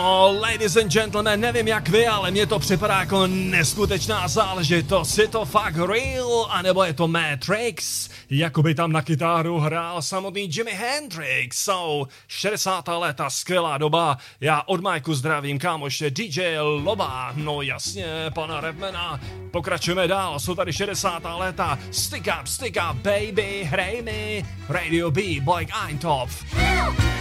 Ladies and gentlemen, nevím jak vy, ale mně to připadá jako neskutečná záležitost. Je to fakt real, anebo je to Matrix? Jakoby tam na kytáru hrál samotný Jimi Hendrix. 60. léta, skvělá doba. Já od Majku zdravím kámoše DJ Loba. No jasně, pana Redmana. Pokračujeme dál, jsou tady 60. léta. Stick up, baby, hrej mi. Radio B, Boy Eintopf.